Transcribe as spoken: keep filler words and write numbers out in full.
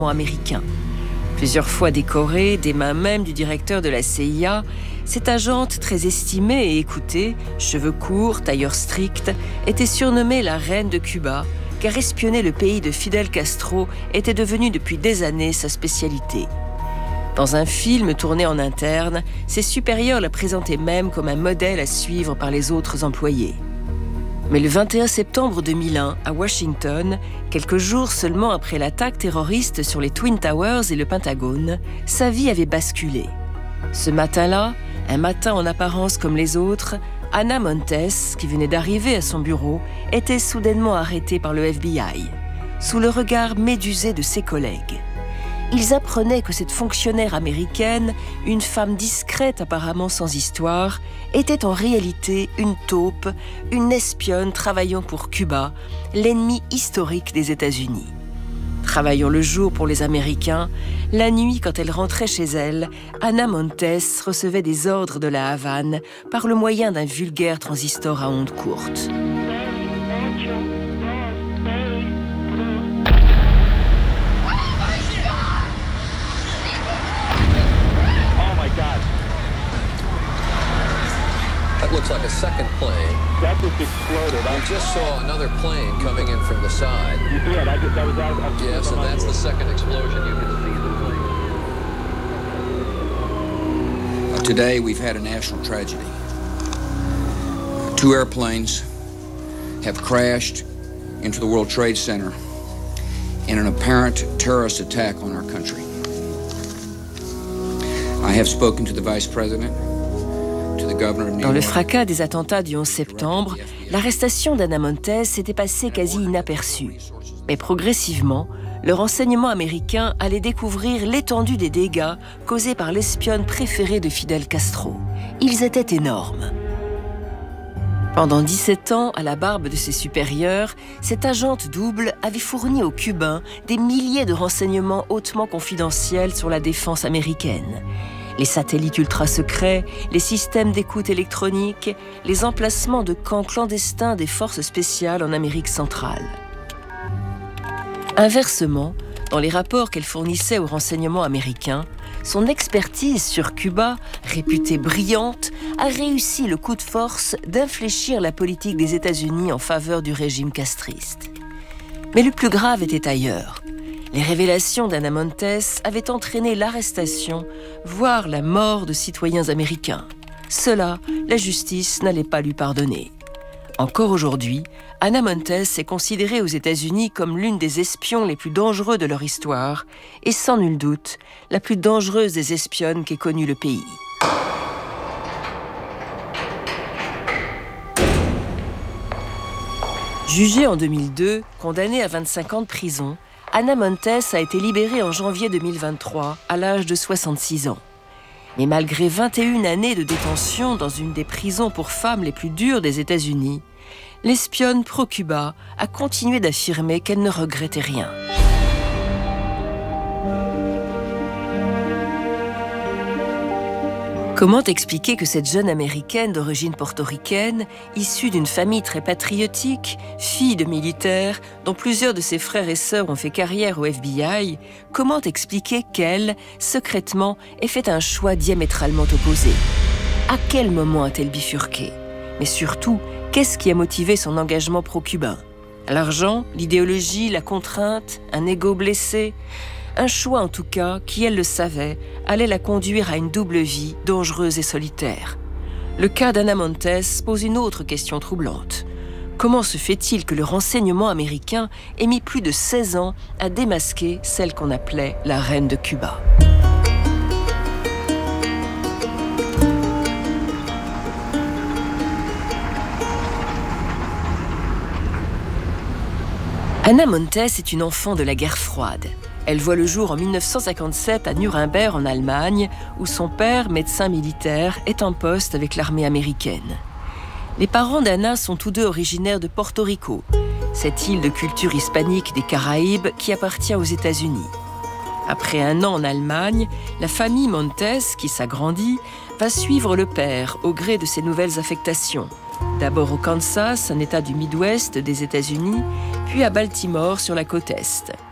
américain. Plusieurs fois décorée, des mains même du directeur de la C I A, cette agente très estimée et écoutée, cheveux courts, tailleur strict, était surnommée la reine de Cuba, car espionner le pays de Fidel Castro était devenu depuis des années sa spécialité. Dans un film tourné en interne, ses supérieurs la présentaient même comme un modèle à suivre par les autres employés. Mais le vingt et un septembre deux mille un, à Washington, quelques jours seulement après l'attaque terroriste sur les Twin Towers et le Pentagone, sa vie avait basculé. Ce matin-là, un matin en apparence comme les autres, Ana Montes, qui venait d'arriver à son bureau, était soudainement arrêtée par le F B I, sous le regard médusé de ses collègues. Ils apprenaient que cette fonctionnaire américaine, une femme discrète apparemment sans histoire, était en réalité une taupe, une espionne travaillant pour Cuba, l'ennemi historique des États-Unis. Travaillant le jour pour les Américains, la nuit, quand elle rentrait chez elle, Ana Montes recevait des ordres de la Havane par le moyen d'un vulgaire transistor à ondes courtes. That looks like a second plane. That just exploded. We just saw another plane coming in from the side. You did. I just, I was out. I was Yes, and that's the second explosion. You can see the plane. Uh, today, we've had a national tragedy. Two airplanes have crashed into the World Trade Center in an apparent terrorist attack on our country. I have spoken to the Vice President. Dans le fracas des attentats du onze septembre, l'arrestation d'Ana Montes s'était passée quasi inaperçue. Mais progressivement, le renseignement américain allait découvrir l'étendue des dégâts causés par l'espionne préférée de Fidel Castro. Ils étaient énormes. Pendant dix-sept ans, à la barbe de ses supérieurs, cette agente double avait fourni aux Cubains des milliers de renseignements hautement confidentiels sur la défense américaine. Les satellites ultra-secrets, les systèmes d'écoute électronique, les emplacements de camps clandestins des forces spéciales en Amérique centrale. Inversement, dans les rapports qu'elle fournissait aux renseignements américains, son expertise sur Cuba, réputée brillante, a réussi le coup de force d'infléchir la politique des États-Unis en faveur du régime castriste. Mais le plus grave était ailleurs. Les révélations d'Ana Montes avaient entraîné l'arrestation, voire la mort de citoyens américains. Cela, la justice n'allait pas lui pardonner. Encore aujourd'hui, Ana Montes est considérée aux États-Unis comme l'une des espions les plus dangereux de leur histoire et sans nul doute, la plus dangereuse des espionnes qu'ait connue le pays. Jugée en deux mille deux, condamnée à vingt-cinq ans de prison, Ana Montes a été libérée en janvier deux mille vingt-trois, à l'âge de soixante-six ans. Mais malgré vingt et une années de détention dans une des prisons pour femmes les plus dures des États-Unis, l'espionne pro-Cuba a continué d'affirmer qu'elle ne regrettait rien. Comment expliquer que cette jeune Américaine d'origine portoricaine, issue d'une famille très patriotique, fille de militaires, dont plusieurs de ses frères et sœurs ont fait carrière au F B I, comment expliquer qu'elle, secrètement, ait fait un choix diamétralement opposé? À quel moment a-t-elle bifurqué? Mais surtout, qu'est-ce qui a motivé son engagement pro-cubain? L'argent, l'idéologie, la contrainte, un ego blessé? Un choix en tout cas qui, elle le savait, allait la conduire à une double vie dangereuse et solitaire. Le cas d'Ana Montes pose une autre question troublante. Comment se fait-il que le renseignement américain ait mis plus de seize ans à démasquer celle qu'on appelait la reine de Cuba? Ana Montes est une enfant de la guerre froide. Elle voit le jour en mille neuf cent cinquante-sept à Nuremberg en Allemagne, où son père, médecin militaire, est en poste avec l'armée américaine. Les parents d'Ana sont tous deux originaires de Porto Rico, cette île de culture hispanique des Caraïbes qui appartient aux États-Unis. Après un an en Allemagne, la famille Montes, qui s'agrandit, va suivre le père au gré de ses nouvelles affectations. D'abord au Kansas, un état du Midwest des États-Unis, puis à Baltimore sur la côte Est.